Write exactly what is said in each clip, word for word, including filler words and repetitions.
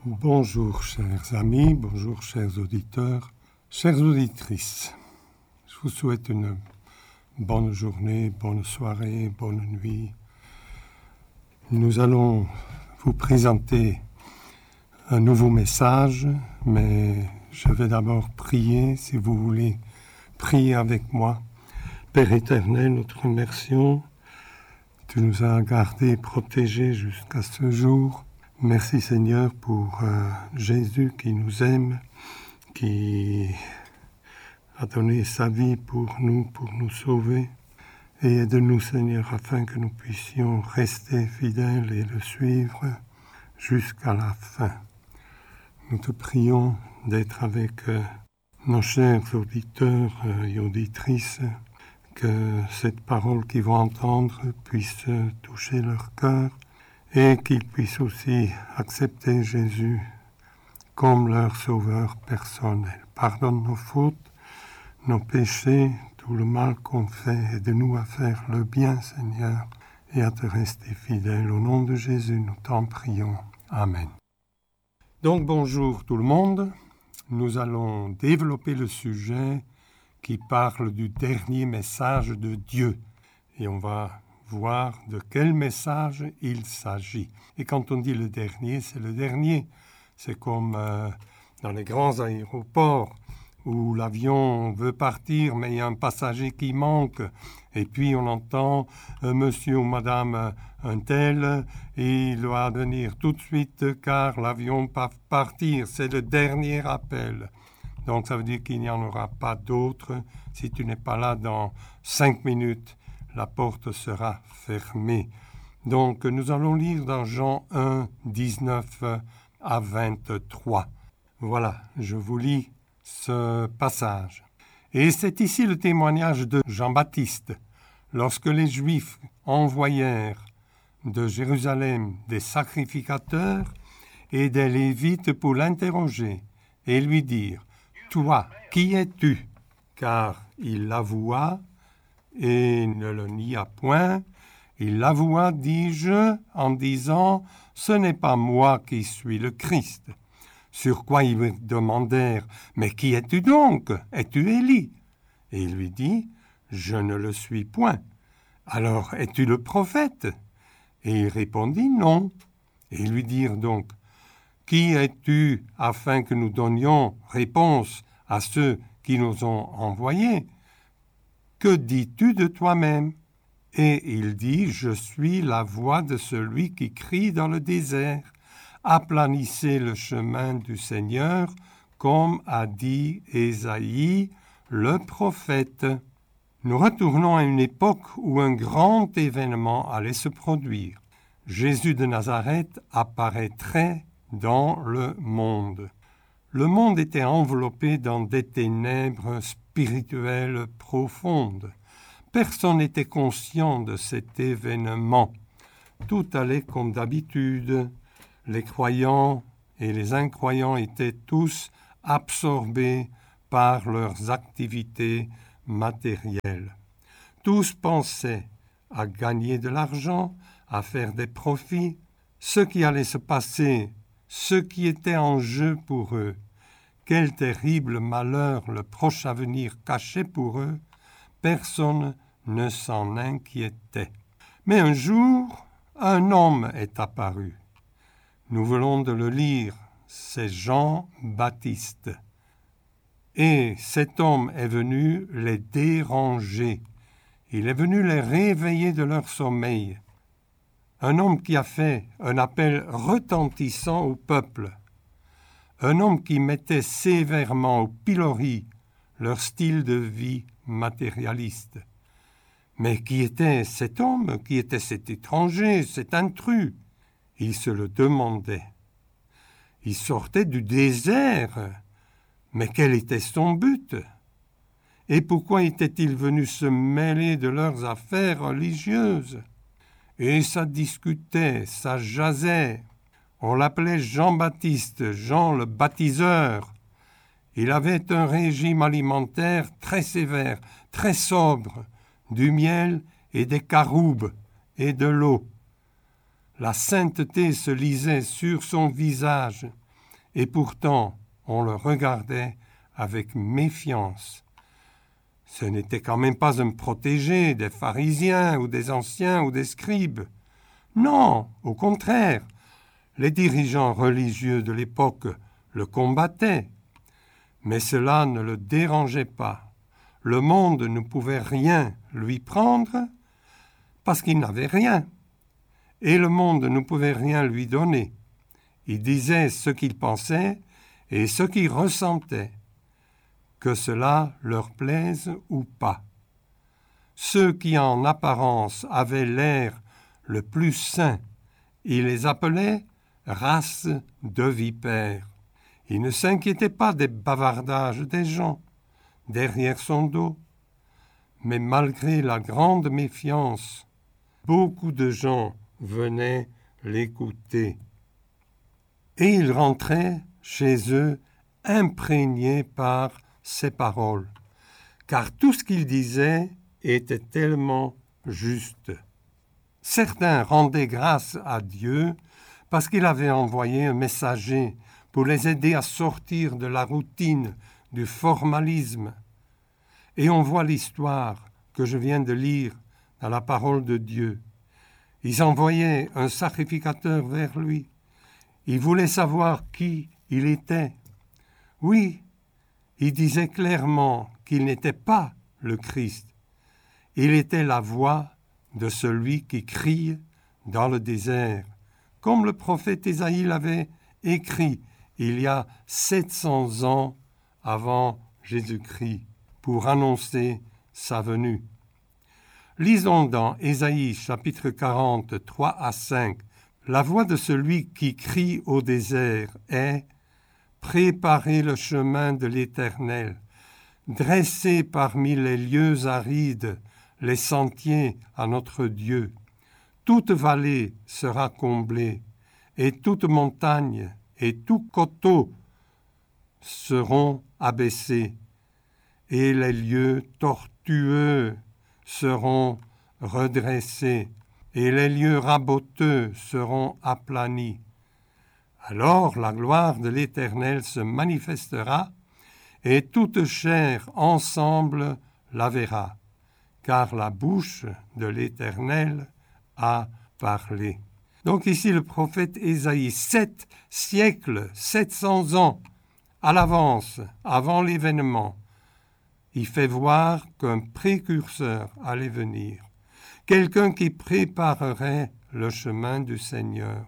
Bonjour chers amis, bonjour chers auditeurs, chères auditrices. Je vous souhaite une bonne journée, bonne soirée, bonne nuit. Nous allons vous présenter un nouveau message, mais je vais d'abord prier, si vous voulez prier avec moi. Père éternel, nous te remercions. Tu nous as gardés et protégés jusqu'à ce jour. Merci Seigneur pour euh, Jésus qui nous aime, qui a donné sa vie pour nous, pour nous sauver. Et aide-nous Seigneur afin que nous puissions rester fidèles et le suivre jusqu'à la fin. Nous te prions d'être avec euh, nos chers auditeurs euh, et auditrices, que cette parole qu'ils vont entendre puisse toucher leur cœur, et qu'ils puissent aussi accepter Jésus comme leur sauveur personnel. Pardonne nos fautes, nos péchés, tout le mal qu'on fait, aide-nous à faire le bien, Seigneur, et à te rester fidèle. Au nom de Jésus, nous t'en prions. Amen. Donc bonjour tout le monde. Nous allons développer le sujet qui parle du dernier message de Dieu. Et on va voir de quel message il s'agit. Et quand on dit le dernier, c'est le dernier. C'est comme euh, dans les grands aéroports où l'avion veut partir, mais il y a un passager qui manque. Et puis on entend euh, monsieur ou madame euh, un tel, et il doit venir tout de suite car l'avion va partir. C'est le dernier appel. Donc ça veut dire qu'il n'y en aura pas d'autres. Si tu n'es pas là dans cinq minutes, la porte sera fermée. Donc, nous allons lire dans Jean un, dix-neuf à vingt-trois. Voilà, je vous lis ce passage. Et c'est ici le témoignage de Jean-Baptiste. Lorsque les Juifs envoyèrent de Jérusalem des sacrificateurs et des Lévites pour l'interroger et lui dire « Toi, qui es-tu » Car il l'avoua et ne le nia point. Il l'avoua, dis-je, en disant « Ce n'est pas moi qui suis le Christ ». Sur quoi ils lui demandèrent « Mais qui es-tu donc? Es-tu Élie ?» Et il lui dit « Je ne le suis point. » « Alors, es-tu le prophète ?» Et il répondit « Non. » Et ils lui dirent donc « Qui es-tu afin que nous donnions réponse à ceux qui nous ont envoyés ? Que dis-tu de toi-même » Et il dit « Je suis la voix de celui qui crie dans le désert. Aplanissez le chemin du Seigneur, comme a dit Ésaïe, le prophète. » Nous retournons à une époque où un grand événement allait se produire. Jésus de Nazareth apparaîtrait dans le monde. Le monde était enveloppé dans des ténèbres spirituelles profondes. Personne n'était conscient de cet événement. Tout allait comme d'habitude. Les croyants et les incroyants étaient tous absorbés par leurs activités matérielles. Tous pensaient à gagner de l'argent, à faire des profits, ce qui allait se passer, ce qui était en jeu pour eux. Quel terrible malheur le proche avenir cachait pour eux, personne ne s'en inquiétait. Mais un jour, un homme est apparu. Nous venons de le lire, c'est Jean-Baptiste. Et cet homme est venu les déranger. Il est venu les réveiller de leur sommeil. Un homme qui a fait un appel retentissant au peuple. Un homme qui mettait sévèrement au pilori leur style de vie matérialiste. Mais qui était cet homme? Qui était cet étranger, cet intrus? Il se le demandait. Il sortait du désert. Mais quel était son but? Et pourquoi était-il venu se mêler de leurs affaires religieuses? Et ça discutait, ça jasait. On l'appelait Jean-Baptiste, Jean le baptiseur. Il avait un régime alimentaire très sévère, très sobre, du miel et des caroubes et de l'eau. La sainteté se lisait sur son visage. et pourtant on le regardait avec méfiance. Ce n'était quand même pas un protégé des pharisiens ou des anciens ou des scribes. Non, au contraire, les dirigeants religieux de l'époque le combattaient. Mais cela ne le dérangeait pas. Le monde ne pouvait rien lui prendre parce qu'il n'avait rien. Et le monde ne pouvait rien lui donner. Il disait ce qu'il pensait et ce qu'il ressentait, que cela leur plaise ou pas. Ceux qui en apparence avaient l'air le plus sain, il les appelait race de vipères. Il ne s'inquiétait pas des bavardages des gens derrière son dos. Mais malgré la grande méfiance, beaucoup de gens venaient l'écouter. Et il rentrait chez eux imprégné par ses paroles, car tout ce qu'il disait était tellement juste. Certains rendaient grâce à Dieu parce qu'il avait envoyé un messager pour les aider à sortir de la routine, du formalisme. Et on voit l'histoire que je viens de lire dans la parole de Dieu. Ils envoyaient un sacrificateur vers lui. Ils voulaient savoir qui il était. Oui, il disait clairement qu'il n'était pas le Christ. Il était la voix de celui qui crie dans le désert, comme le prophète Ésaïe l'avait écrit il y a sept cents ans avant Jésus-Christ, pour annoncer sa venue. Lisons dans Ésaïe chapitre quarante, trois à cinq. La voix de celui qui crie au désert est « Préparez le chemin de l'Éternel, dressez parmi les lieux arides les sentiers à notre Dieu. Toute vallée sera comblée, et toute montagne et tout coteau seront abaissés, et les lieux tortueux seront redressés, et les lieux raboteux seront aplanis. Alors la gloire de l'Éternel se manifestera, et toute chair ensemble la verra, car la bouche de l'Éternel a parlé. Donc ici le prophète Ésaïe, sept siècles, sept cents ans à l'avance, avant l'événement, il fait voir qu'un précurseur allait venir, quelqu'un qui préparerait le chemin du Seigneur.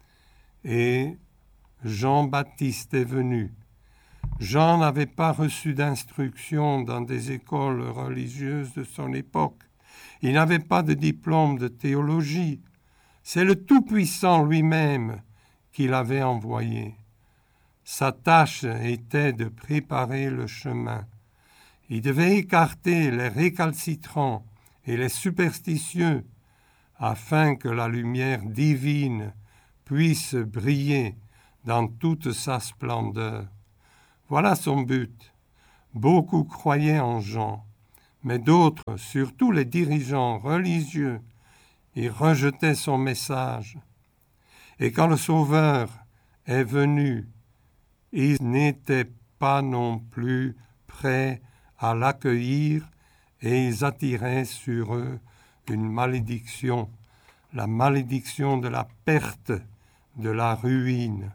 Et Jean-Baptiste est venu. Jean n'avait pas reçu d'instruction dans des écoles religieuses de son époque. Il n'avait pas de diplôme de théologie. C'est le Tout-Puissant lui-même qui l'avait envoyé. Sa tâche était de préparer le chemin. Il devait écarter les récalcitrants et les superstitieux afin que la lumière divine puisse briller dans toute sa splendeur. Voilà son but. Beaucoup croyaient en Jean, mais d'autres, surtout les dirigeants religieux, ils rejetaient son message. Et quand le Sauveur est venu, ils n'étaient pas non plus prêts à l'accueillir et ils attiraient sur eux une malédiction, la malédiction de la perte, de la ruine.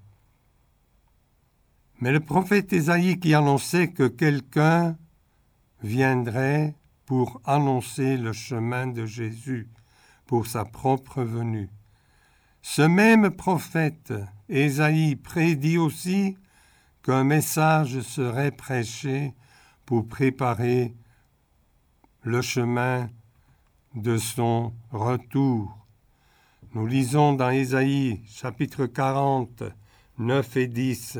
Mais le prophète Ésaïe qui annonçait que quelqu'un viendrait pour annoncer le chemin de Jésus, pour sa propre venue. Ce même prophète, Ésaïe, prédit aussi qu'un message serait prêché pour préparer le chemin de son retour. Nous lisons dans Ésaïe, chapitre quarante, neuf et dix.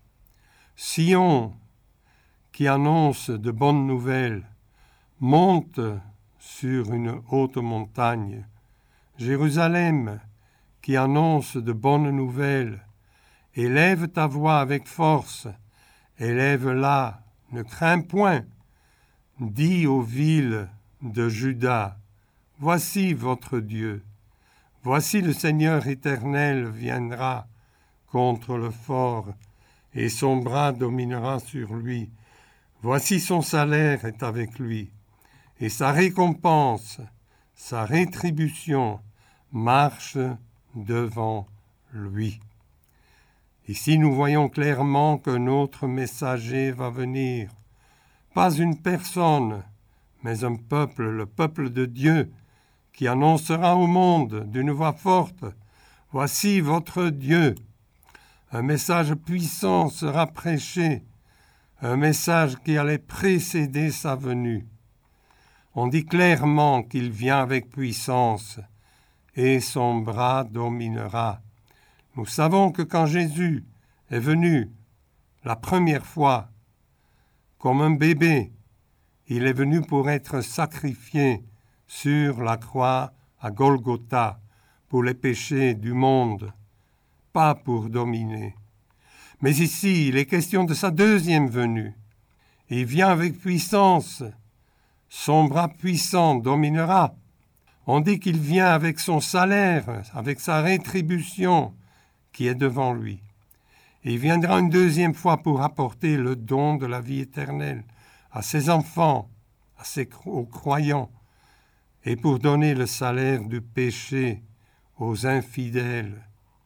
Sion, qui annonce de bonnes nouvelles, monte sur une haute montagne. Jérusalem, qui annonce de bonnes nouvelles, élève ta voix avec force, élève-la, ne crains point. Dis aux villes de Juda, voici votre Dieu. Voici le Seigneur éternel viendra contre le fort et son bras dominera sur lui. Voici son salaire est avec lui, et sa récompense, sa rétribution marche devant lui. Ici, nous voyons clairement qu'un autre messager va venir. Pas une personne, mais un peuple, le peuple de Dieu, qui annoncera au monde d'une voix forte « Voici votre Dieu ». Un message puissant sera prêché, un message qui allait précéder sa venue. On dit clairement qu'il vient avec puissance et son bras dominera. Nous savons que quand Jésus est venu la première fois, comme un bébé, il est venu pour être sacrifié sur la croix à Golgotha pour les péchés du monde, pas pour dominer. Mais ici, il est question de sa deuxième venue. Il vient avec puissance. Son bras puissant dominera. On dit qu'il vient avec son salaire, avec sa rétribution qui est devant lui. Il viendra une deuxième fois pour apporter le don de la vie éternelle à ses enfants, à ses, aux croyants, et pour donner le salaire du péché aux infidèles.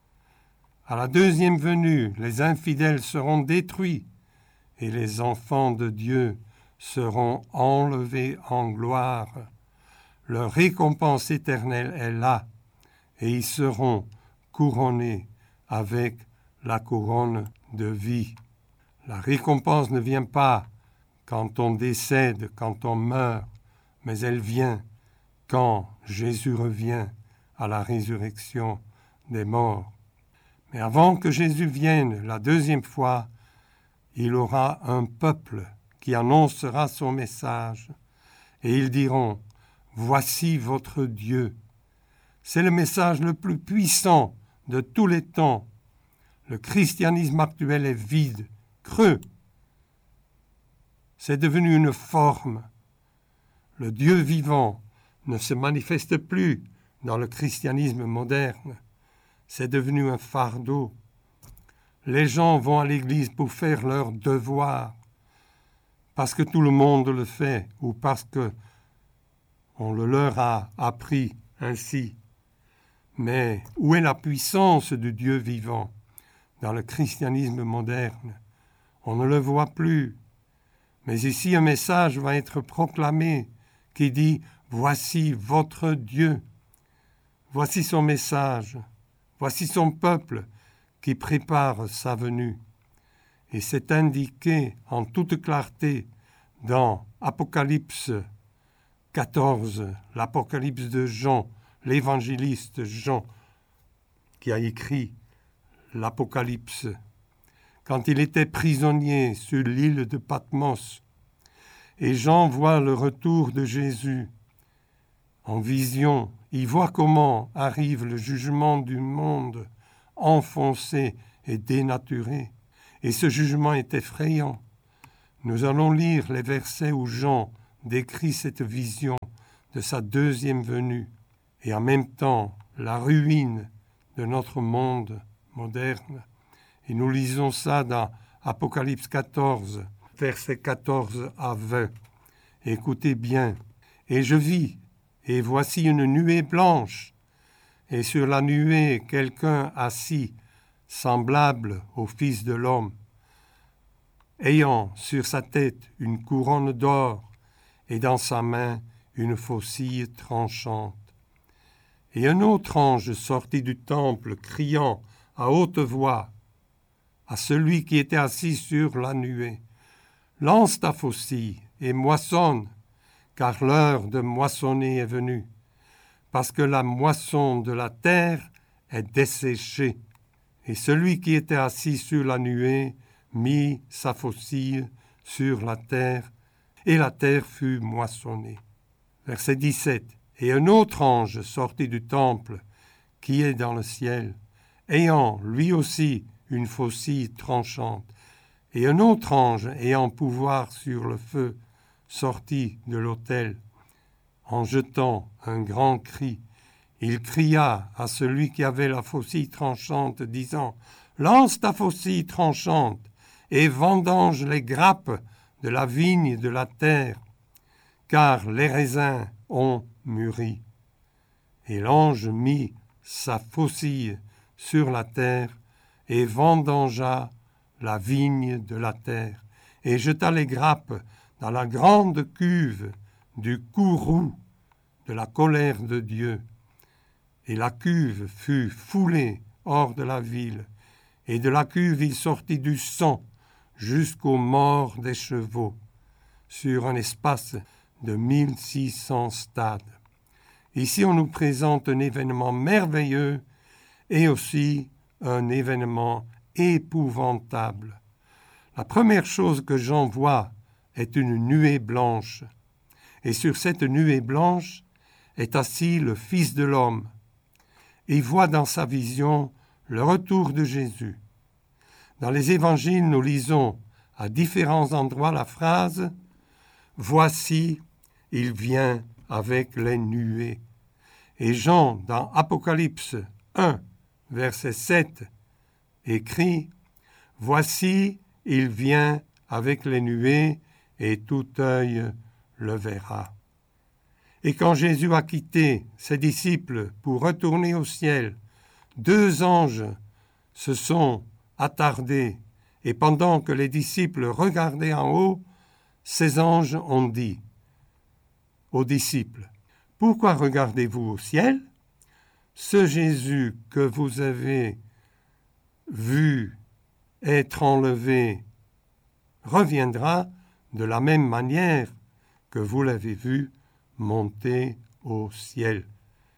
À la deuxième venue, les infidèles seront détruits et les enfants de Dieu seront enlevés en gloire. Leur récompense éternelle est là et ils seront couronnés avec la couronne de vie. La récompense ne vient pas quand on décède, quand on meurt, mais elle vient quand Jésus revient à la résurrection des morts. Mais avant que Jésus vienne la deuxième fois, il aura un peuple qui annoncera son message et ils diront « Voici votre Dieu ». C'est le message le plus puissant de tous les temps. Le christianisme actuel est vide, creux. C'est devenu une forme. Le Dieu vivant ne se manifeste plus dans le christianisme moderne. C'est devenu un fardeau. Les gens vont à l'église pour faire leur devoir, parce que tout le monde le fait, ou parce que on le leur a appris ainsi. Mais où est la puissance du Dieu vivant dans le christianisme moderne? On ne le voit plus. Mais ici, un message va être proclamé qui dit « Voici votre Dieu ». Voici son message. Voici son peuple qui prépare sa venue. Et c'est indiqué en toute clarté dans Apocalypse quatorze, l'Apocalypse de Jean, l'évangéliste Jean, qui a écrit l'Apocalypse. Quand il était prisonnier sur l'île de Patmos, et Jean voit le retour de Jésus en vision, il voit comment arrive le jugement du monde enfoncé et dénaturé. Et ce jugement est effrayant. Nous allons lire les versets où Jean décrit cette vision de sa deuxième venue et en même temps la ruine de notre monde moderne. Et nous lisons ça dans Apocalypse quatorze, versets quatorze à vingt. Écoutez bien. « Et je vis, et voici une nuée blanche, et sur la nuée quelqu'un assis, semblable au Fils de l'homme, ayant sur sa tête une couronne d'or, et dans sa main une faucille tranchante. Et un autre ange sortit du temple, criant à haute voix à celui qui était assis sur la nuée, « Lance ta faucille et moissonne, car l'heure de moissonner est venue, parce que la moisson de la terre est desséchée. » Et celui qui était assis sur la nuée mit sa faucille sur la terre, et la terre fut moissonnée. Verset dix-sept. Et un autre ange sortit du temple, qui est dans le ciel, ayant lui aussi une faucille tranchante. Et un autre ange, ayant pouvoir sur le feu, sortit de l'autel. En jetant un grand cri, il cria à celui qui avait la faucille tranchante, disant « Lance ta faucille tranchante et vendange les grappes de la vigne de la terre, car les raisins ont mûri. Et l'ange mit sa faucille sur la terre et vendangea la vigne de la terre, et jeta les grappes dans la grande cuve du courroux de la colère de Dieu. Et la cuve fut foulée hors de la ville, et de la cuve il sortit du sang jusqu'aux morts des chevaux, sur un espace de mille six cents stades. Ici, on nous présente un événement merveilleux et aussi un événement épouvantable. La première chose que Jean voit est une nuée blanche, et sur cette nuée blanche est assis le Fils de l'homme. Il voit dans sa vision le retour de Jésus. Dans les évangiles, nous lisons à différents endroits la phrase « Voici, il vient avec les nuées ». Et Jean, dans Apocalypse un, verset sept, écrit « Voici, il vient avec les nuées, et tout œil le verra. » Et quand Jésus a quitté ses disciples pour retourner au ciel, deux anges se sont attardés, et pendant que les disciples regardaient en haut, ces anges ont dit aux disciples, « Pourquoi regardez-vous au ciel? Ce Jésus que vous avez vu être enlevé reviendra de la même manière que vous l'avez vu monter au ciel. »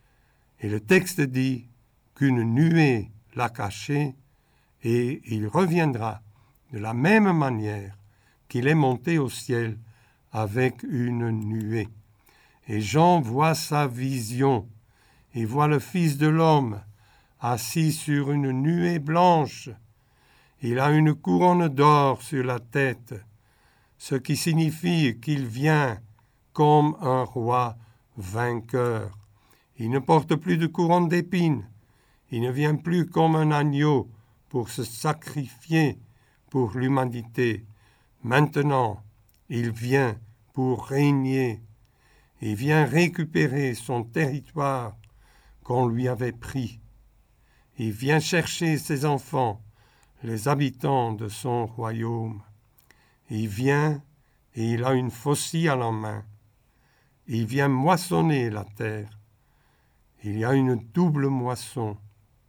Et le texte dit qu'une nuée l'a caché et il reviendra de la même manière qu'il est monté au ciel avec une nuée. Et Jean voit sa vision. Il voit le Fils de l'homme assis sur une nuée blanche. Il a une couronne d'or sur la tête, ce qui signifie qu'il vient comme un roi vainqueur. Il ne porte plus de couronne d'épines. Il ne vient plus comme un agneau pour se sacrifier pour l'humanité. Maintenant, il vient pour régner. Il vient récupérer son territoire qu'on lui avait pris. Il vient chercher ses enfants, les habitants de son royaume. Il vient et il a une faucille à la main. Il vient moissonner la terre. Il y a une double moisson.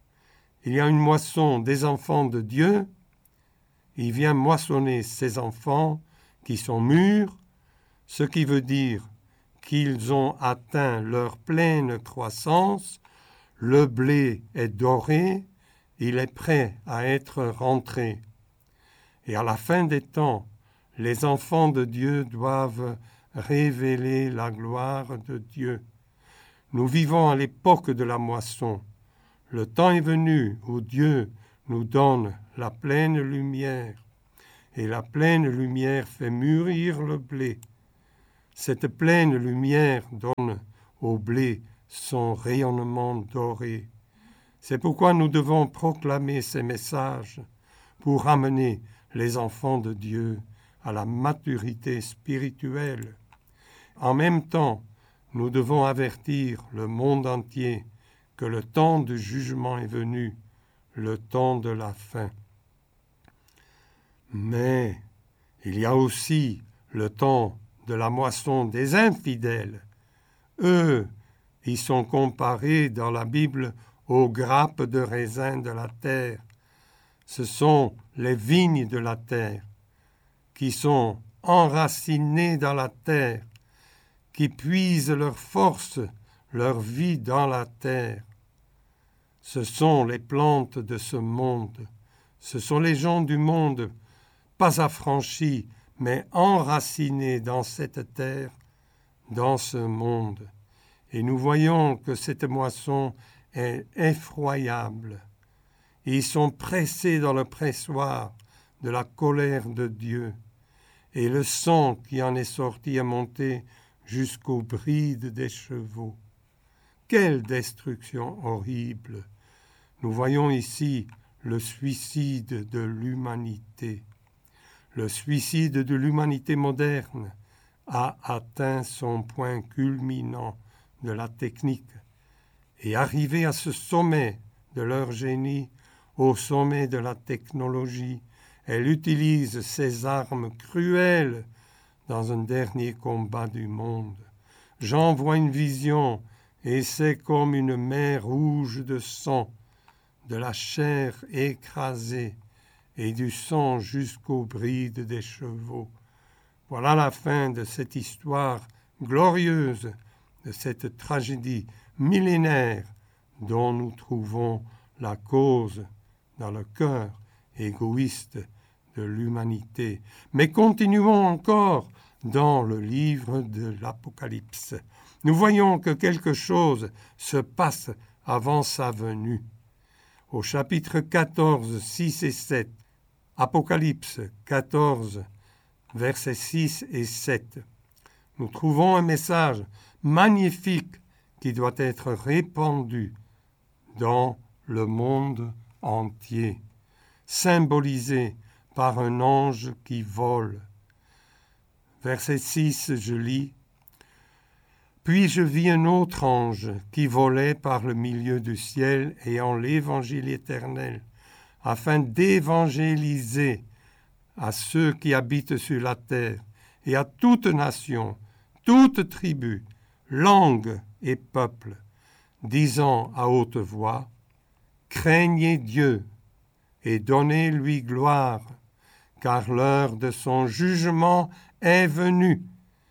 Il y a une moisson des enfants de Dieu. Il vient moissonner ses enfants qui sont mûrs, ce qui veut dire qu'ils ont atteint leur pleine croissance, le blé est doré, il est prêt à être rentré. Et à la fin des temps, les enfants de Dieu doivent révéler la gloire de Dieu. Nous vivons à l'époque de la moisson. Le temps est venu où Dieu nous donne la pleine lumière, et la pleine lumière fait mûrir le blé. Cette pleine lumière donne au blé son rayonnement doré. C'est pourquoi nous devons proclamer ces messages pour amener les enfants de Dieu à la maturité spirituelle. En même temps, nous devons avertir le monde entier que le temps du jugement est venu, le temps de la fin. Mais il y a aussi le temps de la moisson des infidèles. Eux, ils sont comparés dans la Bible aux grappes de raisin de la terre. Ce sont les vignes de la terre qui sont enracinées dans la terre, qui puisent leur force, leur vie dans la terre. Ce sont les plantes de ce monde. Ce sont les gens du monde, pas affranchis, mais enracinés dans cette terre, dans ce monde. Et nous voyons que cette moisson est effroyable. Ils sont pressés dans le pressoir de la colère de Dieu. Et le sang qui en est sorti est monté jusqu'aux brides des chevaux. Quelle destruction horrible! Nous voyons ici le suicide de l'humanité. Le suicide de l'humanité moderne a atteint son point culminant de la technique et arrivé à ce sommet de leur génie, au sommet de la technologie, elle utilise ses armes cruelles dans un dernier combat du monde. J'en vois une vision et c'est comme une mer rouge de sang, de la chair écrasée et du sang jusqu'aux brides des chevaux. Voilà la fin de cette histoire glorieuse, de cette tragédie millénaire dont nous trouvons la cause dans le cœur égoïste de l'humanité. Mais continuons encore dans le livre de l'Apocalypse. Nous voyons que quelque chose se passe avant sa venue. Au chapitre quatorze, six et sept, Apocalypse quatorze, versets six et sept, nous trouvons un message magnifique qui doit être répandu dans le monde entier, symbolisé par un ange qui vole. Verset six, je lis. Puis je vis un autre ange qui volait par le milieu du ciel ayant l'évangile éternel, afin d'évangéliser à ceux qui habitent sur la terre et à toute nation, toute tribu, langue et peuple, disant à haute voix, « Craignez Dieu et donnez-lui gloire, car l'heure de son jugement est venue,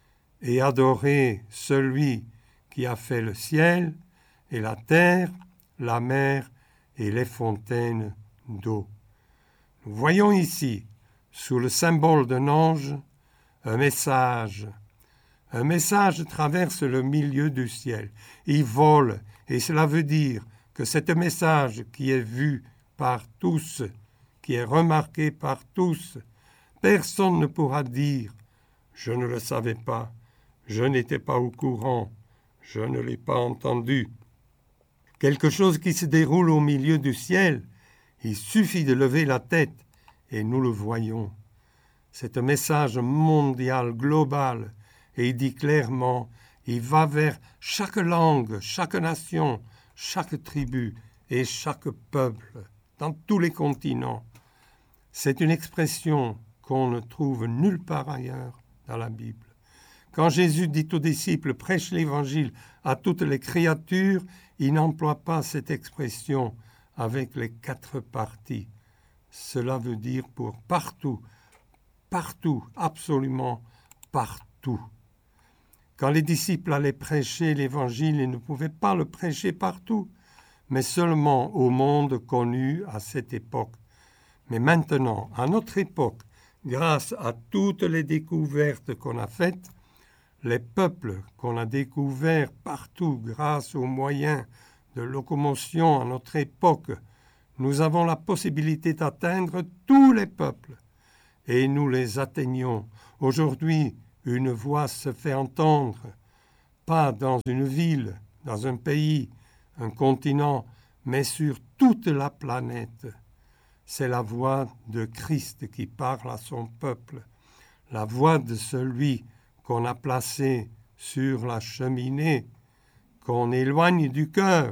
et adorez celui qui a fait le ciel et la terre, la mer et les fontaines d'eau. » Nous voyons ici, sous le symbole d'un ange, un message. Un message traverse le milieu du ciel. Il vole, et cela veut dire que c'est un message qui est vu par tous, qui est remarqué par tous. Personne ne pourra dire « Je ne le savais pas, je n'étais pas au courant, je ne l'ai pas entendu ». Quelque chose qui se déroule au milieu du ciel, il suffit de lever la tête et nous le voyons. C'est un message mondial, global, et il dit clairement, il va vers chaque langue, chaque nation, chaque tribu et chaque peuple, dans tous les continents. C'est une expression qu'on ne trouve nulle part ailleurs dans la Bible. Quand Jésus dit aux disciples « prêche l'évangile à toutes les créatures », il n'emploie pas cette expression avec les quatre parties. Cela veut dire pour partout, partout, absolument partout. Quand les disciples allaient prêcher l'évangile, ils ne pouvaient pas le prêcher partout, mais seulement au monde connu à cette époque. Mais maintenant, à notre époque, grâce à toutes les découvertes qu'on a faites, les peuples qu'on a découverts partout grâce aux moyens de locomotion à notre époque, nous avons la possibilité d'atteindre tous les peuples. Et nous les atteignons. Aujourd'hui, une voix se fait entendre, pas dans une ville, dans un pays, un continent, mais sur toute la planète. C'est la voix de Christ qui parle à son peuple, la voix de celui qu'on a placé sur la cheminée, qu'on éloigne du cœur,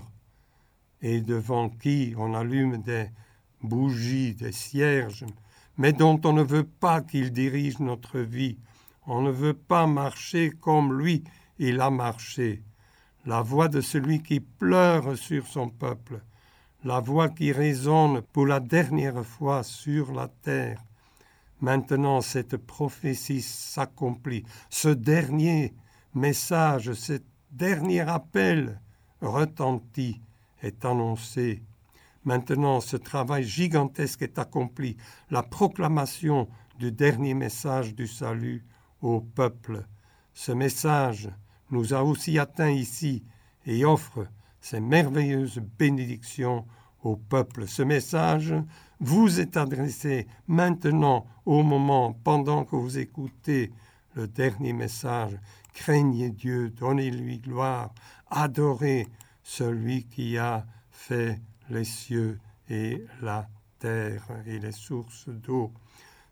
et devant qui on allume des bougies, des cierges, mais dont on ne veut pas qu'il dirige notre vie. On ne veut pas marcher comme lui, il a marché. La voix de celui qui pleure sur son peuple, la voix qui résonne pour la dernière fois sur la terre. Maintenant, cette prophétie s'accomplit. Ce dernier message, ce dernier appel retentit, est annoncé. Maintenant, ce travail gigantesque est accompli, la proclamation du dernier message du salut au peuple. Ce message nous a aussi atteints ici et offre ces merveilleuses bénédictions au peuple. Ce message vous est adressé maintenant, au moment, pendant que vous écoutez le dernier message. Craignez Dieu, donnez-lui gloire, adorez celui qui a fait les cieux et la terre et les sources d'eau.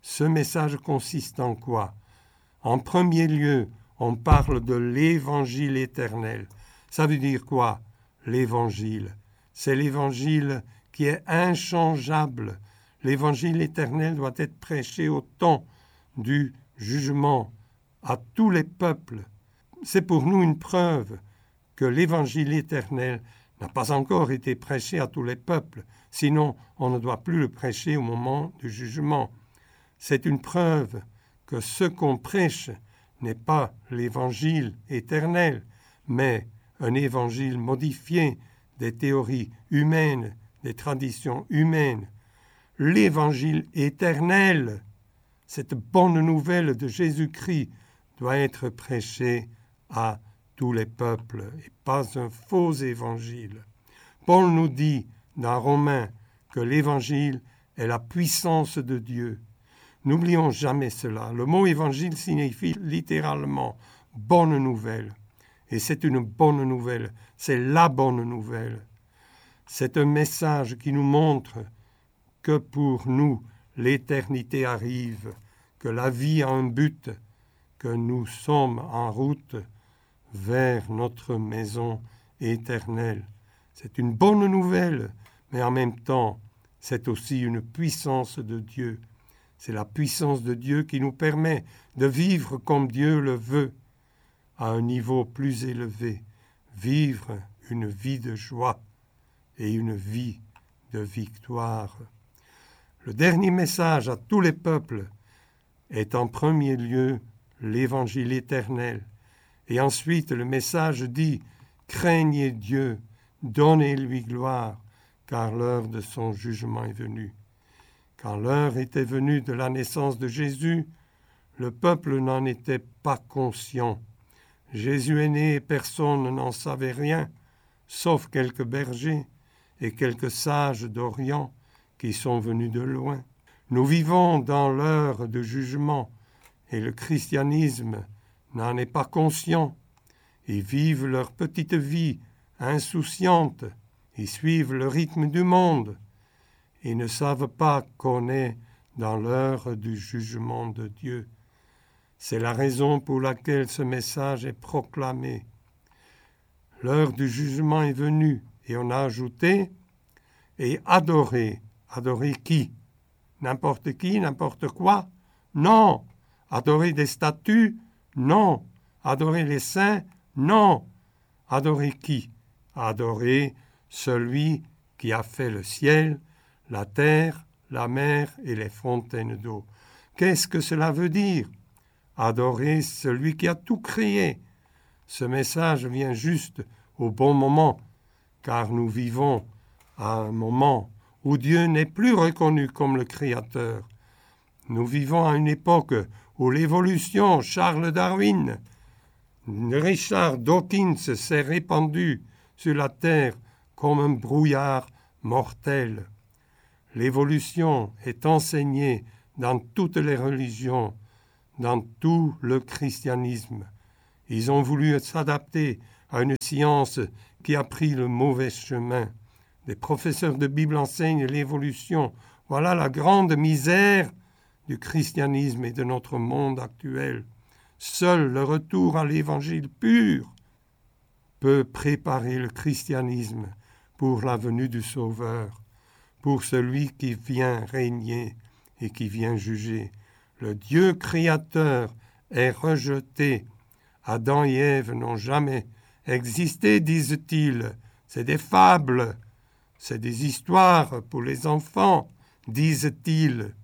Ce message consiste en quoi? En premier lieu, on parle de l'évangile éternel. Ça veut dire quoi? L'évangile. C'est l'évangile qui est inchangeable. L'évangile éternel doit être prêché au temps du jugement à tous les peuples. C'est pour nous une preuve que l'évangile éternel n'a pas encore été prêché à tous les peuples, sinon on ne doit plus le prêcher au moment du jugement. C'est une preuve que ce qu'on prêche n'est pas l'évangile éternel, mais un évangile modifié des théories humaines, des traditions humaines. L'évangile éternel, cette bonne nouvelle de Jésus-Christ, doit être prêchée à tous les peuples et pas un faux évangile. Paul nous dit dans Romains que l'évangile est la puissance de Dieu. N'oublions jamais cela. Le mot évangile signifie littéralement bonne nouvelle. Et c'est une bonne nouvelle, c'est la bonne nouvelle. C'est un message qui nous montre que pour nous, l'éternité arrive, que la vie a un but, que nous sommes en route vers notre maison éternelle. C'est une bonne nouvelle, mais en même temps, c'est aussi une puissance de Dieu. C'est la puissance de Dieu qui nous permet de vivre comme Dieu le veut, à un niveau plus élevé, vivre une vie de joie et une vie de victoire. Le dernier message à tous les peuples est en premier lieu l'évangile éternel. Et ensuite, le message dit « Craignez Dieu, donnez-lui gloire, car l'heure de son jugement est venue. » Quand l'heure était venue de la naissance de Jésus, le peuple n'en était pas conscient. Jésus est né et personne n'en savait rien, sauf quelques bergers et quelques sages d'Orient qui sont venus de loin. Nous vivons dans l'heure de jugement et le christianisme n'en est pas conscient. Ils vivent leur petite vie insouciante, ils suivent le rythme du monde. Ils ne savent pas qu'on est dans l'heure du jugement de Dieu. C'est la raison pour laquelle ce message est proclamé. L'heure du jugement est venue et on a ajouté « et adorer ». Adorer qui? N'importe qui, n'importe quoi? Non. Adorer des statues? Non. Adorer les saints? Non. Adorer qui? Adorer celui qui a fait le ciel, la terre, la mer et les fontaines d'eau. Qu'est-ce que cela veut dire? Adorer celui qui a tout créé. Ce message vient juste au bon moment, car nous vivons à un moment où Dieu n'est plus reconnu comme le Créateur. Nous vivons à une époque où l'évolution, Charles Darwin, Richard Dawkins s'est répandu sur la terre comme un brouillard mortel. L'évolution est enseignée dans toutes les religions, dans tout le christianisme. Ils ont voulu s'adapter à une science qui a pris le mauvais chemin. Les professeurs de Bible enseignent l'évolution. Voilà la grande misère du christianisme et de notre monde actuel. Seul le retour à l'évangile pur peut préparer le christianisme pour la venue du Sauveur, pour celui qui vient régner et qui vient juger. Le Dieu créateur est rejeté. Adam et Ève n'ont jamais existé, disent-ils. C'est des fables, c'est des histoires pour les enfants, disent-ils.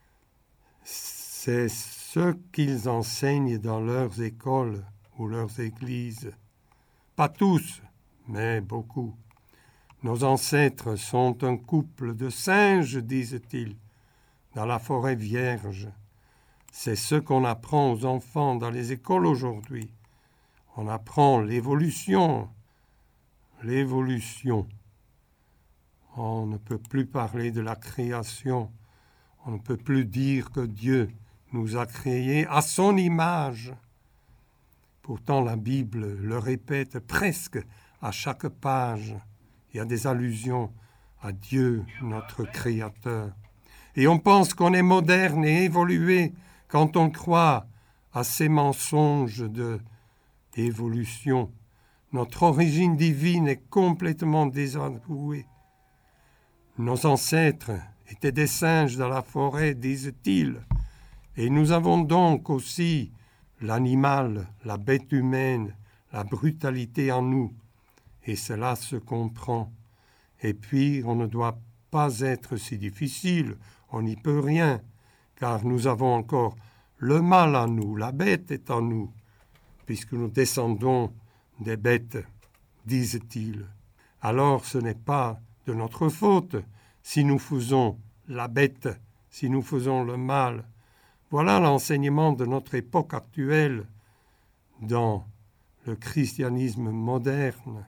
C'est ce qu'ils enseignent dans leurs écoles ou leurs églises. Pas tous, mais beaucoup. Nos ancêtres sont un couple de singes, disent-ils, dans la forêt vierge. C'est ce qu'on apprend aux enfants dans les écoles aujourd'hui. On apprend l'évolution. L'évolution. On ne peut plus parler de la création. On ne peut plus dire que Dieu nous a créés à son image. Pourtant, la Bible le répète presque à chaque page. Il y a des allusions à Dieu, notre Créateur. Et on pense qu'on est moderne et évolué quand on croit à ces mensonges de d'évolution. Notre origine divine est complètement désavouée. Nos ancêtres étaient des singes dans la forêt, disent-ils, et nous avons donc aussi l'animal, la bête humaine, la brutalité en nous, et cela se comprend. Et puis, on ne doit pas être si difficile, on n'y peut rien, car nous avons encore le mal en nous, la bête est en nous, puisque nous descendons des bêtes, disent-ils. Alors ce n'est pas de notre faute si nous faisons la bête, si nous faisons le mal. Voilà l'enseignement de notre époque actuelle dans le christianisme moderne.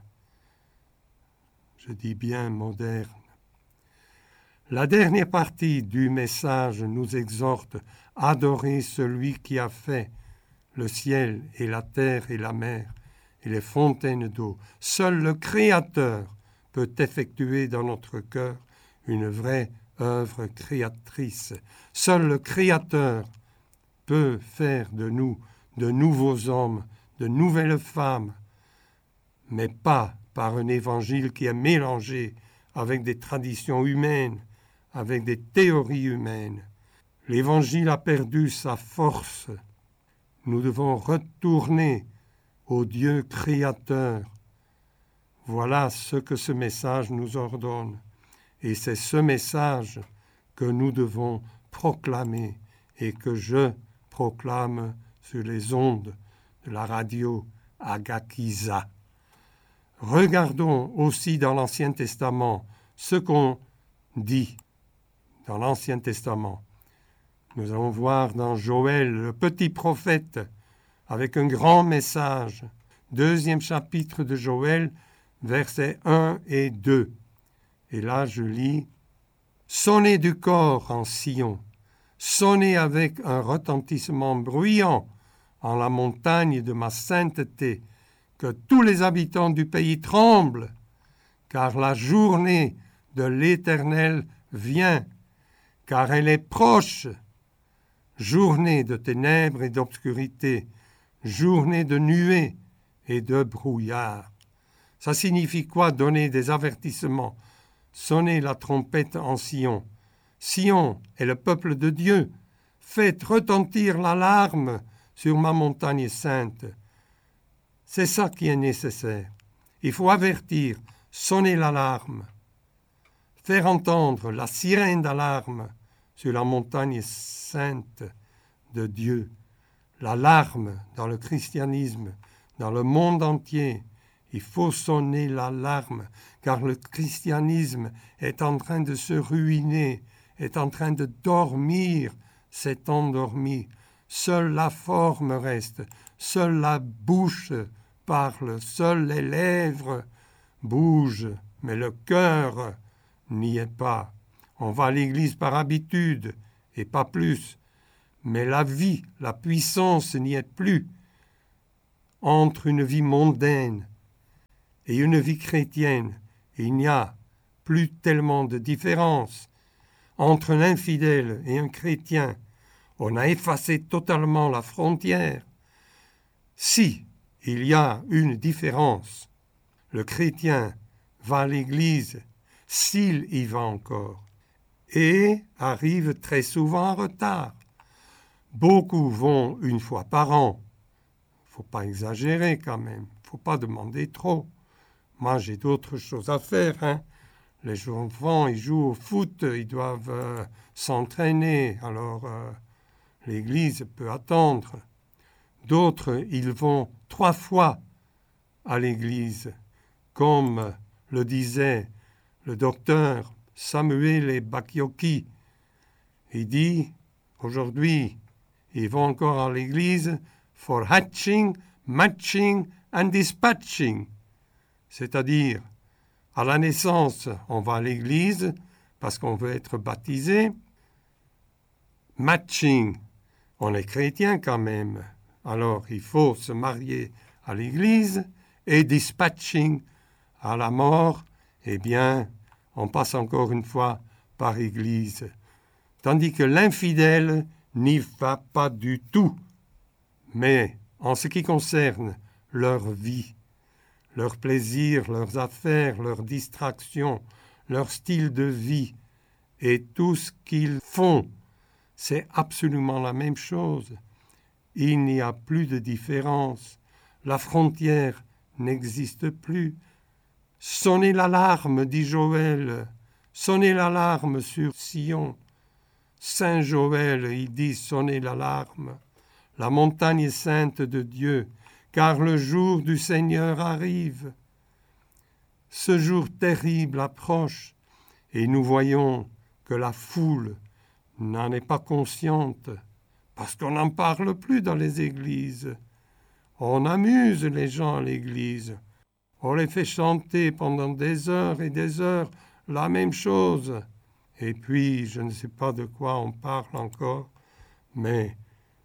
Je dis bien moderne. La dernière partie du message nous exhorte à adorer celui qui a fait le ciel et la terre et la mer et les fontaines d'eau. Seul le Créateur peut effectuer dans notre cœur une vraie œuvre créatrice. Seul le Créateur peut faire de nous de nouveaux hommes, de nouvelles femmes, mais pas par un évangile qui est mélangé avec des traditions humaines, avec des théories humaines. L'évangile a perdu sa force. Nous devons retourner au Dieu créateur. Voilà ce que ce message nous ordonne. Et c'est ce message que nous devons proclamer et que je proclame sur les ondes de la radio Agakiza. Regardons aussi dans l'Ancien Testament ce qu'on dit dans l'Ancien Testament. Nous allons voir dans Joël, le petit prophète, avec un grand message. Deuxième chapitre de Joël, versets un et deux. Et là, je lis « Sonnez du cor en Sion, sonnez avec un retentissement bruyant en la montagne de ma sainteté, que tous les habitants du pays tremblent, car la journée de l'Éternel vient, car elle est proche. Journée de ténèbres et d'obscurité, journée de nuées et de brouillard. » Ça signifie quoi? Donner des avertissements, sonner la trompette en Sion. Sion est le peuple de Dieu. Faites retentir l'alarme sur ma montagne sainte. C'est ça qui est nécessaire. Il faut avertir, sonner l'alarme, faire entendre la sirène d'alarme sur la montagne sainte de Dieu. L'alarme dans le christianisme, dans le monde entier, il faut sonner l'alarme, car le christianisme est en train de se ruiner, est en train de dormir, s'est endormi. Seule la forme reste, seule la bouche parle, seules les lèvres bougent, mais le cœur n'y est pas. On va à l'église par habitude, et pas plus. Mais la vie, la puissance n'y est plus. Entre une vie mondaine et une vie chrétienne, il n'y a plus tellement de différence. Entre un infidèle et un chrétien, on a effacé totalement la frontière. Si il y a une différence, le chrétien va à l'église, s'il y va encore, et arrive très souvent en retard. Beaucoup vont une fois par an. Il ne faut pas exagérer quand même, il ne faut pas demander trop. Moi, j'ai d'autres choses à faire. Hein. Les enfants, ils jouent au foot, ils doivent euh, s'entraîner. Alors, euh, l'église peut attendre. D'autres, ils vont trois fois à l'église, comme le disait le docteur Samuel Bakioki. Il dit, aujourd'hui, ils vont encore à l'église for hatching, matching and dispatching. C'est-à-dire, à la naissance, on va à l'église parce qu'on veut être baptisé. Matching, on est chrétien quand même. Alors, il faut se marier à l'église. Et dispatching, à la mort, eh bien, on passe encore une fois par église. tandis que l'infidèle n'y va pas du tout. Mais en ce qui concerne leur vie, leurs plaisirs, leurs affaires, leurs distractions, leur style de vie et tout ce qu'ils font, c'est absolument la même chose. Il n'y a plus de différence. La frontière n'existe plus. Sonnez l'alarme, dit Joël. Sonnez l'alarme sur Sion. Saint Joël, il dit sonnez l'alarme. La montagne est sainte de Dieu, car le jour du Seigneur arrive. Ce jour terrible approche, et nous voyons que la foule n'en est pas consciente, parce qu'on n'en parle plus dans les églises. On amuse les gens à l'église. On les fait chanter pendant des heures et des heures la même chose. Et puis, je ne sais pas de quoi on parle encore, mais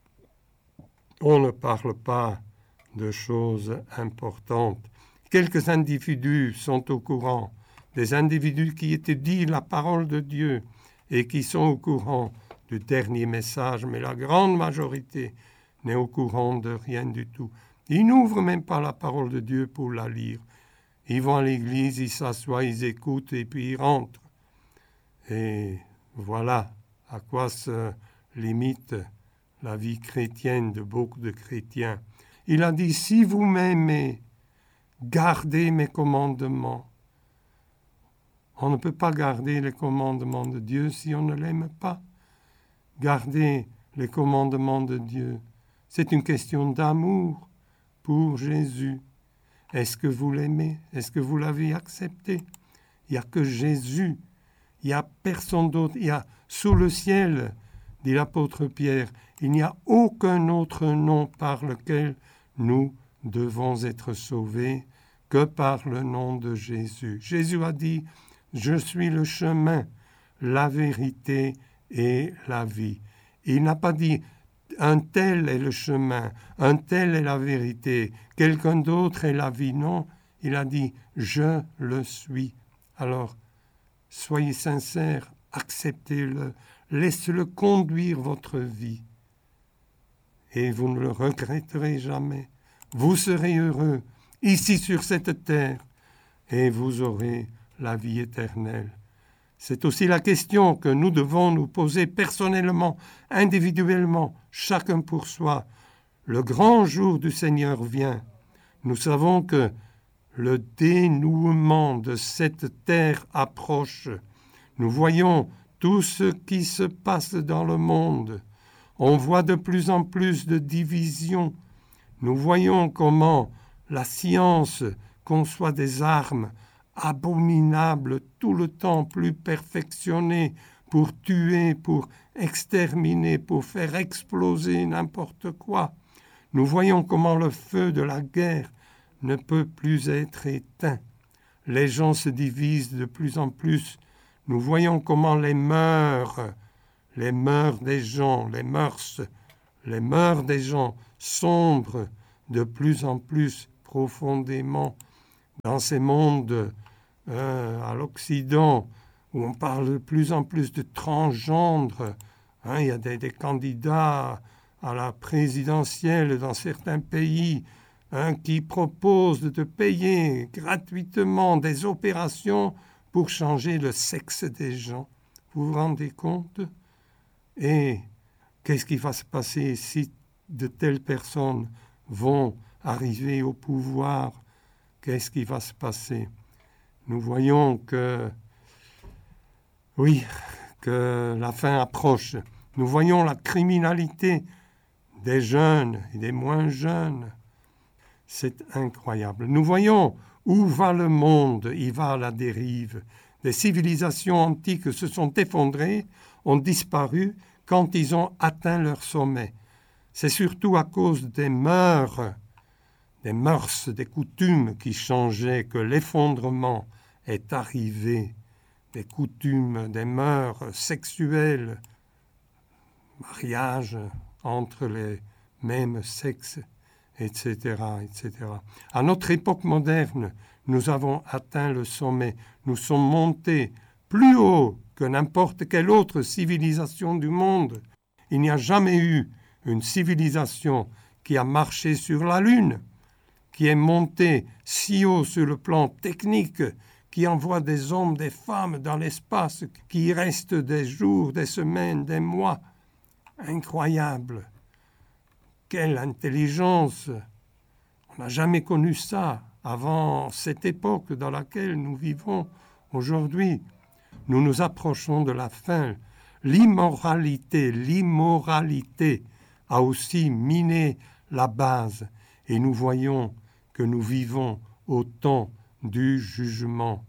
on ne parle pas de choses importantes. Quelques individus sont au courant, des individus qui étudient la parole de Dieu et qui sont au courant du dernier message, mais la grande majorité n'est au courant de rien du tout. Ils n'ouvrent même pas la parole de Dieu pour la lire. Ils vont à l'église, ils s'assoient, ils écoutent et puis ils rentrent. Et voilà à quoi se limite la vie chrétienne de beaucoup de chrétiens. Il a dit, si vous m'aimez, gardez mes commandements. On ne peut pas garder les commandements de Dieu si on ne l'aime pas. Garder les commandements de Dieu, c'est une question d'amour pour Jésus. Est-ce que vous l'aimez? Est-ce que vous l'avez accepté? Il n'y a que Jésus. Il n'y a personne d'autre. Il y a sous le ciel, dit l'apôtre Pierre, il n'y a aucun autre nom par lequel nous devons être sauvés que par le nom de Jésus. Jésus a dit, je suis le chemin, la vérité et la vie. Il n'a pas dit, un tel est le chemin, un tel est la vérité, quelqu'un d'autre est la vie. Non, il a dit, je le suis. Alors, soyez sincères, acceptez-le, laissez-le conduire votre vie. Et vous ne le regretterez jamais. Vous serez heureux ici sur cette terre et vous aurez la vie éternelle. C'est aussi la question que nous devons nous poser personnellement, individuellement, chacun pour soi. Le grand jour du Seigneur vient. Nous savons que le dénouement de cette terre approche. Nous voyons tout ce qui se passe dans le monde. On voit de plus en plus de divisions. Nous voyons comment la science conçoit des armes abominables, tout le temps plus perfectionnées pour tuer, pour exterminer, pour faire exploser n'importe quoi. Nous voyons comment le feu de la guerre ne peut plus être éteint. Les gens se divisent de plus en plus. Nous voyons comment les mœurs, les mœurs des gens, les mœurs, les mœurs des gens sombrent de plus en plus profondément dans ces mondes euh, à l'Occident où on parle de plus en plus de transgendre. Hein, il y a des, des candidats à la présidentielle dans certains pays hein, qui proposent de payer gratuitement des opérations pour changer le sexe des gens. Vous vous rendez compte? Et qu'est-ce qui va se passer si de telles personnes vont arriver au pouvoir? Qu'est-ce qui va se passer? Nous voyons que, oui, que la fin approche. Nous voyons la criminalité des jeunes et des moins jeunes. C'est incroyable. Nous voyons où va le monde, il va à la dérive. Des civilisations antiques se sont effondrées, ont disparu quand ils ont atteint leur sommet. C'est surtout à cause des mœurs, des mœurs, des coutumes qui changeaient que l'effondrement est arrivé. Des coutumes, des mœurs sexuelles, mariage entre les mêmes sexes, et cetera, et cetera. À notre époque moderne, nous avons atteint le sommet. Nous sommes montés plus haut que n'importe quelle autre civilisation du monde. Il n'y a jamais eu une civilisation qui a marché sur la Lune, qui est montée si haut sur le plan technique, qui envoie des hommes, des femmes dans l'espace, qui y reste des jours, des semaines, des mois. Incroyable. Quelle intelligence. On n'a jamais connu ça avant cette époque dans laquelle nous vivons aujourd'hui. Nous nous approchons de la fin. L'immoralité, l'immoralité a aussi miné la base et nous voyons que nous vivons au temps du jugement.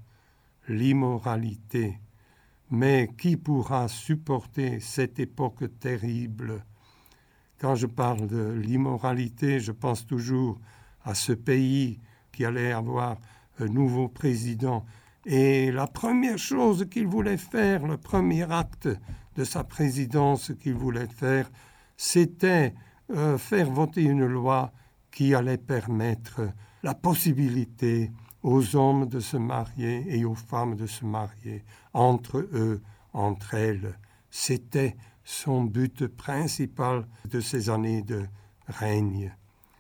L'immoralité. Mais qui pourra supporter cette époque terrible? Quand je parle de l'immoralité, je pense toujours à ce pays qui allait avoir un nouveau président. Et la première chose qu'il voulait faire, le premier acte de sa présidence qu'il voulait faire, c'était euh, faire voter une loi qui allait permettre la possibilité aux hommes de se marier et aux femmes de se marier entre eux, entre elles. C'était son but principal de ces années de règne.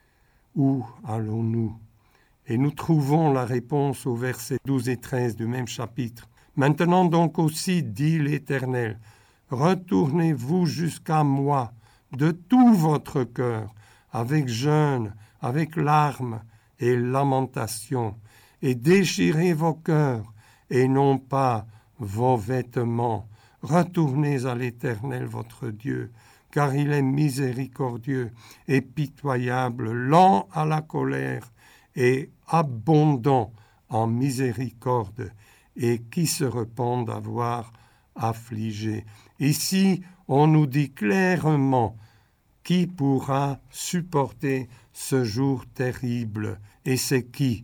Où allons-nous? Et nous trouvons la réponse au versets douze et treize du même chapitre. Maintenant donc aussi, dit l'Éternel, retournez-vous jusqu'à moi de tout votre cœur, avec jeûne, avec larmes et lamentation, et déchirez vos cœurs, et non pas vos vêtements. Retournez à l'Éternel votre Dieu, car il est miséricordieux et pitoyable, lent à la colère et abondant en miséricorde, et qui se repent d'avoir affligé. Ici, on nous dit clairement qui pourra supporter ce jour terrible. Et c'est qui?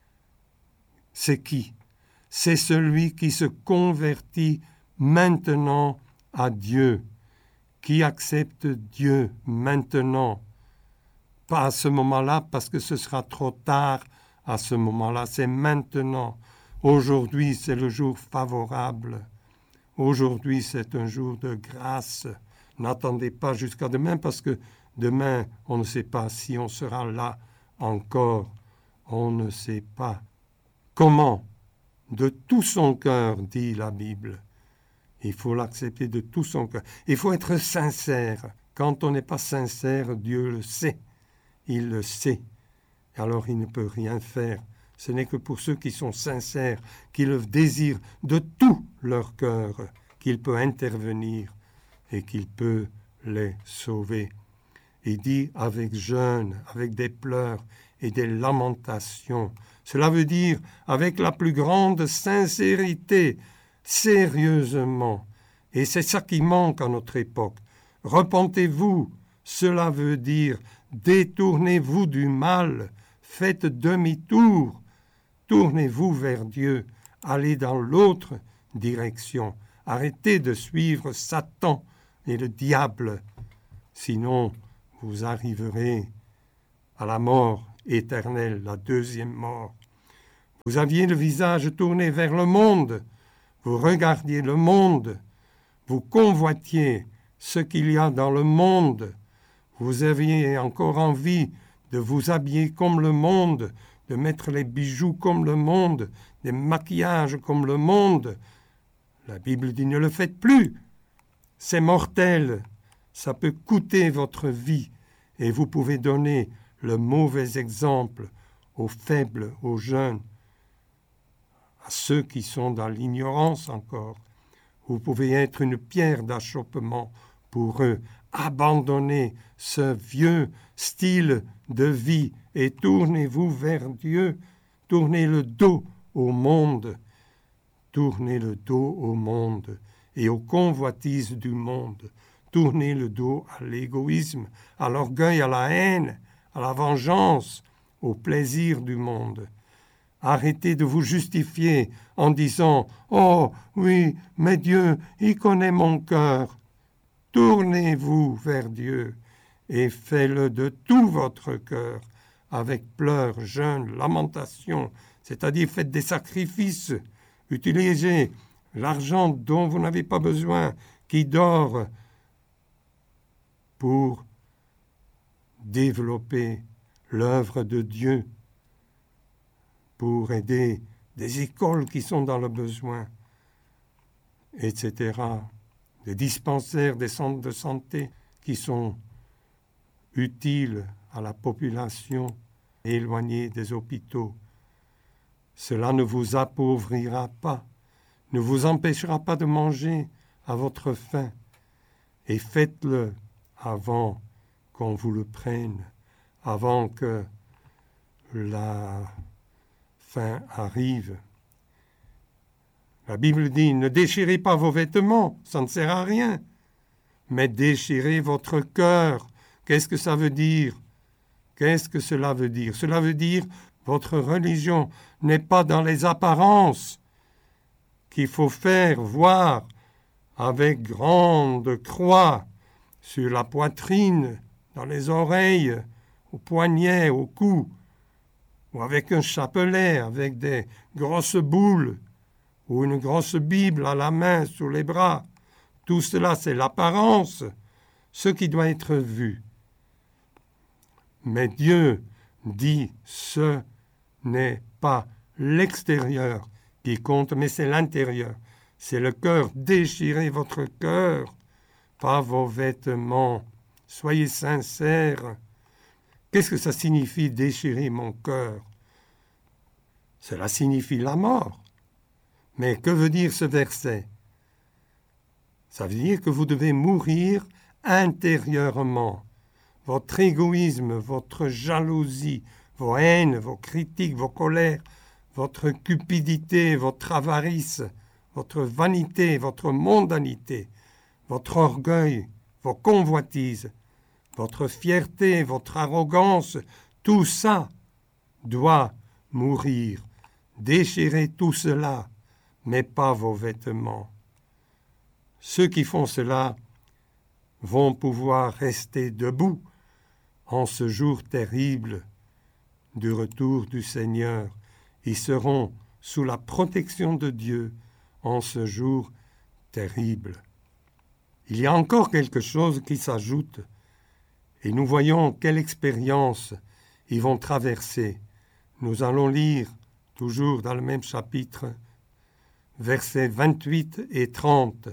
C'est qui? C'est celui qui se convertit maintenant à Dieu, qui accepte Dieu maintenant. Pas à ce moment-là, parce que ce sera trop tard à ce moment-là, c'est maintenant. Aujourd'hui, c'est le jour favorable. Aujourd'hui, c'est un jour de grâce. N'attendez pas jusqu'à demain, parce que demain, on ne sait pas si on sera là encore. On ne sait pas. Comment? De tout son cœur, dit la Bible. Il faut l'accepter de tout son cœur. Il faut être sincère. Quand on n'est pas sincère, Dieu le sait. Il le sait. Alors il ne peut rien faire. Ce n'est que pour ceux qui sont sincères, qui le désirent de tout leur cœur, qu'il peut intervenir et qu'il peut les sauver. Il dit avec jeûne, avec des pleurs et des lamentations. Cela veut dire avec la plus grande sincérité, sérieusement. Et c'est ça qui manque à notre époque. Repentez-vous, cela veut dire détournez-vous du mal, faites demi-tour, tournez-vous vers Dieu, allez dans l'autre direction, arrêtez de suivre Satan et le diable, sinon vous arriverez à la mort éternelle, la deuxième mort. Vous aviez le visage tourné vers le monde, vous regardiez le monde, vous convoitiez ce qu'il y a dans le monde, vous aviez encore envie de vous habiller comme le monde, de mettre les bijoux comme le monde, des maquillages comme le monde. La Bible dit ne le faites plus, c'est mortel, ça peut coûter votre vie et vous pouvez donner le mauvais exemple aux faibles, aux jeunes, à ceux qui sont dans l'ignorance encore. Vous pouvez être une pierre d'achoppement pour eux. Abandonnez ce vieux style de vie et tournez-vous vers Dieu. Tournez le dos au monde. Tournez le dos au monde et aux convoitises du monde. Tournez le dos à l'égoïsme, à l'orgueil, à la haine, à la vengeance, au plaisir du monde. Arrêtez de vous justifier en disant « Oh, oui, mais Dieu, il connaît mon cœur. » Tournez-vous vers Dieu et faites-le de tout votre cœur, avec pleurs, jeûnes, lamentations, c'est-à-dire faites des sacrifices, utilisez l'argent dont vous n'avez pas besoin, qui dort pour développer l'œuvre de Dieu, pour aider des écoles qui sont dans le besoin, et cetera, des dispensaires, des centres de santé qui sont utiles à la population éloignée des hôpitaux. Cela ne vous appauvrira pas, ne vous empêchera pas de manger à votre faim, et faites-le avant qu'on vous le prenne, avant que la fin arrive. La Bible dit, ne déchirez pas vos vêtements, ça ne sert à rien, mais déchirez votre cœur. Qu'est-ce que ça veut dire? Qu'est-ce que cela veut dire? Cela veut dire, votre religion n'est pas dans les apparences qu'il faut faire voir avec grande croix sur la poitrine, dans les oreilles, au poignet, au cou, ou avec un chapelet, avec des grosses boules, ou une grosse Bible à la main, sous les bras. Tout cela, c'est l'apparence, ce qui doit être vu. Mais Dieu dit, ce n'est pas l'extérieur qui compte, mais c'est l'intérieur. C'est le cœur. Déchirez votre cœur, pas vos vêtements. Soyez sincères. Qu'est-ce que ça signifie, déchirer mon cœur? Cela signifie la mort. Mais que veut dire ce verset? Ça veut dire que vous devez mourir intérieurement. Votre égoïsme, votre jalousie, vos haines, vos critiques, vos colères, votre cupidité, votre avarice, votre vanité, votre mondanité, votre orgueil, vos convoitises, votre fierté, votre arrogance, tout ça doit mourir. Déchirez tout cela, mais pas vos vêtements. Ceux qui font cela vont pouvoir rester debout en ce jour terrible du retour du Seigneur. Ils seront sous la protection de Dieu en ce jour terrible. Il y a encore quelque chose qui s'ajoute, et nous voyons quelle expérience ils vont traverser. Nous allons lire, toujours dans le même chapitre, versets vingt-huit et trente.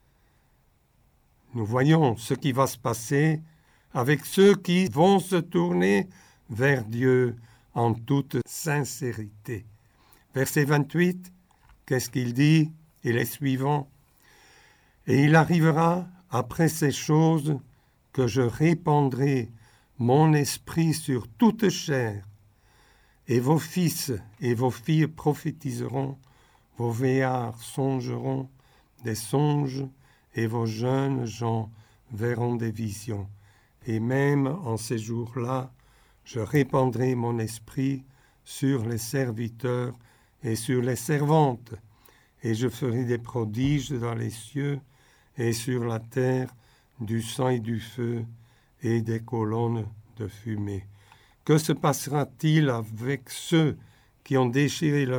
Nous voyons ce qui va se passer avec ceux qui vont se tourner vers Dieu en toute sincérité. Verset vingt-huit, qu'est-ce qu'il dit? Il est suivant. Et il arrivera après ces choses que je répandrai mon esprit sur toute chair, et vos fils et vos filles prophétiseront, vos vieillards songeront des songes, et vos jeunes gens verront des visions. Et même en ces jours-là, je répandrai mon esprit sur les serviteurs et sur les servantes, et je ferai des prodiges dans les cieux et sur la terre, du sang et du feu et des colonnes de fumée. Que se passera-t-il avec ceux qui ont déchiré leur